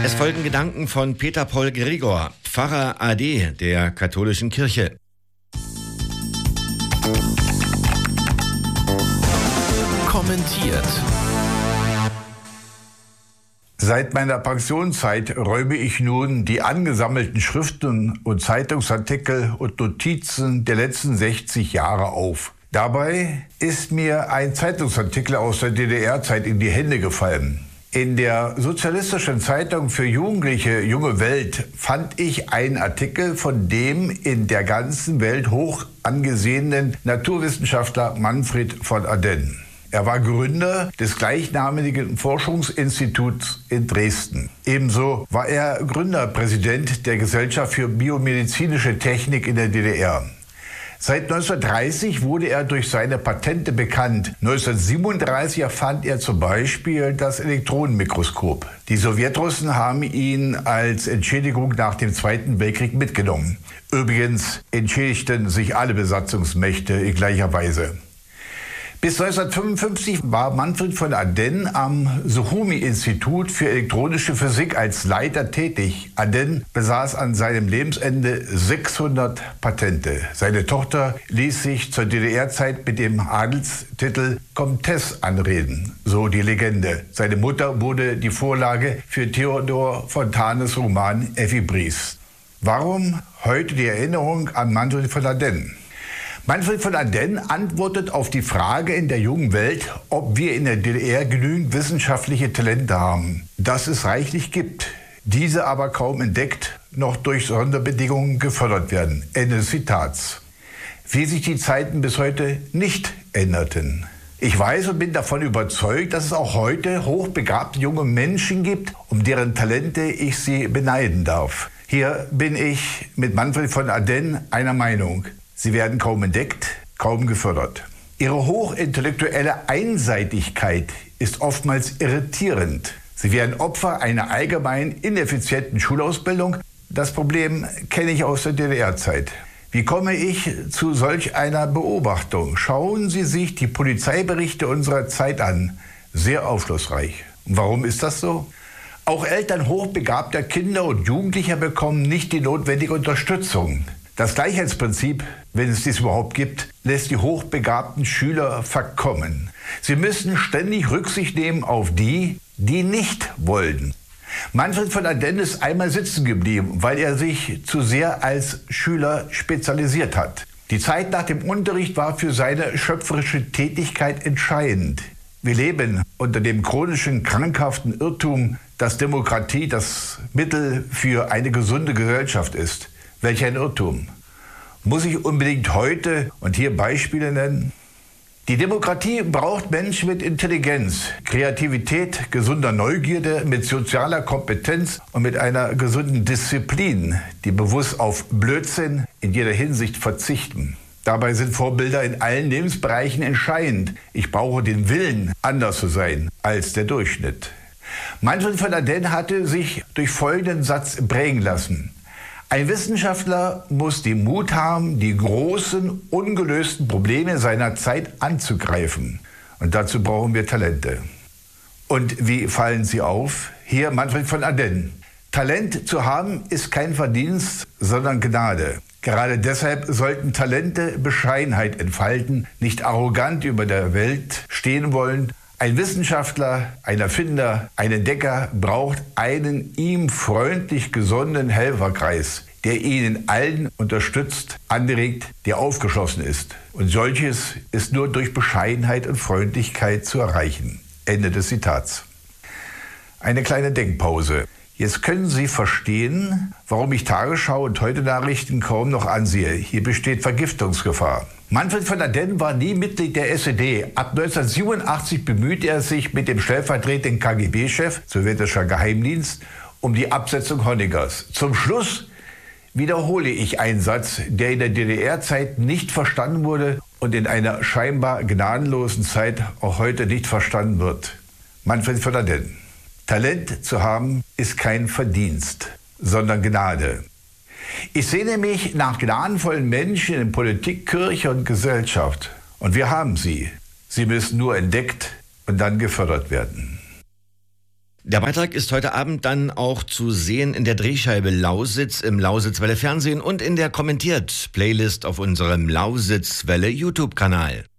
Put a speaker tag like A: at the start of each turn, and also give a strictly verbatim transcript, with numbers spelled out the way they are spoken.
A: Es folgen Gedanken von Peter Paul Gregor, Pfarrer A D der katholischen Kirche.
B: Kommentiert.
C: Seit meiner Pensionszeit räume ich nun die angesammelten Schriften und Zeitungsartikel und Notizen der letzten sechzig Jahre auf. Dabei ist mir ein Zeitungsartikel aus der D D R-Zeit in die Hände gefallen. In der sozialistischen Zeitung für Jugendliche Junge Welt fand ich einen Artikel von dem in der ganzen Welt hoch angesehenen Naturwissenschaftler Manfred von Aden. Er war Gründer des gleichnamigen Forschungsinstituts in Dresden. Ebenso war er Gründerpräsident der Gesellschaft für biomedizinische Technik in der D D R. Seit neunzehnhundertdreißig wurde er durch seine Patente bekannt. neunzehnhundertsiebenunddreißig erfand er zum Beispiel das Elektronenmikroskop. Die Sowjetrussen haben ihn als Entschädigung nach dem Zweiten Weltkrieg mitgenommen. Übrigens entschädigten sich alle Besatzungsmächte in gleicher Weise. Bis neunzehnhundertfünfundfünfzig war Manfred von Aden am Suchumi-Institut für elektronische Physik als Leiter tätig. Aden besaß an seinem Lebensende sechshundert Patente. Seine Tochter ließ sich zur D D R-Zeit mit dem Adelstitel Comtesse anreden, so die Legende. Seine Mutter wurde die Vorlage für Theodor Fontanes Roman Effi Briest. Warum heute die Erinnerung an Manfred von Aden? Manfred von Aden antwortet auf die Frage in der jungen Welt, ob wir in der D D R genügend wissenschaftliche Talente haben, dass es reichlich gibt, diese aber kaum entdeckt, noch durch Sonderbedingungen gefördert werden. Ende des Zitats. Wie sich die Zeiten bis heute nicht änderten. Ich weiß und bin davon überzeugt, dass es auch heute hochbegabte junge Menschen gibt, um deren Talente ich sie beneiden darf. Hier bin ich mit Manfred von Aden einer Meinung. Sie werden kaum entdeckt, kaum gefördert. Ihre hochintellektuelle Einseitigkeit ist oftmals irritierend. Sie werden Opfer einer allgemein ineffizienten Schulausbildung. Das Problem kenne ich aus der D D R-Zeit. Wie komme ich zu solch einer Beobachtung? Schauen Sie sich die Polizeiberichte unserer Zeit an. Sehr aufschlussreich. Und warum ist das so? Auch Eltern hochbegabter Kinder und Jugendlicher bekommen nicht die notwendige Unterstützung. Das Gleichheitsprinzip, wenn es dies überhaupt gibt, lässt die hochbegabten Schüler verkommen. Sie müssen ständig Rücksicht nehmen auf die, die nicht wollen. Manfred von Aden ist einmal sitzen geblieben, weil er sich zu sehr als Schüler spezialisiert hat. Die Zeit nach dem Unterricht war für seine schöpferische Tätigkeit entscheidend. Wir leben unter dem chronischen, krankhaften Irrtum, dass Demokratie das Mittel für eine gesunde Gesellschaft ist. Welch ein Irrtum. Muss ich unbedingt heute und hier Beispiele nennen? Die Demokratie braucht Menschen mit Intelligenz, Kreativität, gesunder Neugierde, mit sozialer Kompetenz und mit einer gesunden Disziplin, die bewusst auf Blödsinn in jeder Hinsicht verzichten. Dabei sind Vorbilder in allen Lebensbereichen entscheidend. Ich brauche den Willen, anders zu sein als der Durchschnitt. Manfred von Aden hatte sich durch folgenden Satz prägen lassen. Ein Wissenschaftler muss den Mut haben, die großen, ungelösten Probleme seiner Zeit anzugreifen. Und dazu brauchen wir Talente. Und wie fallen sie auf? Hier Manfred von Aden. Talent zu haben ist kein Verdienst, sondern Gnade. Gerade deshalb sollten Talente Bescheidenheit entfalten, nicht arrogant über der Welt stehen wollen. Ein Wissenschaftler, ein Erfinder, ein Entdecker braucht einen ihm freundlich gesonnenen Helferkreis, der ihn in allen unterstützt, anregt, der aufgeschlossen ist. Und solches ist nur durch Bescheidenheit und Freundlichkeit zu erreichen. Ende des Zitats. Eine kleine Denkpause. Jetzt können Sie verstehen, warum ich Tagesschau und Heute-Nachrichten kaum noch ansehe. Hier besteht Vergiftungsgefahr. Manfred von Aden war nie Mitglied der S E D. Ab neunzehnhundertsiebenundachtzig bemühte er sich mit dem stellvertretenden K G B-Chef, sowjetischer Geheimdienst, um die Absetzung Honeckers. Zum Schluss wiederhole ich einen Satz, der in der D D R-Zeit nicht verstanden wurde und in einer scheinbar gnadenlosen Zeit auch heute nicht verstanden wird. Manfred von Aden. Talent zu haben ist kein Verdienst, sondern Gnade. Ich sehne mich nach gnadenvollen Menschen in Politik, Kirche und Gesellschaft. Und wir haben sie. Sie müssen nur entdeckt und dann gefördert werden.
A: Der Beitrag ist heute Abend dann auch zu sehen in der Drehscheibe Lausitz im Lausitzwelle Fernsehen und in der Kommentiert-Playlist auf unserem Lausitzwelle YouTube-Kanal.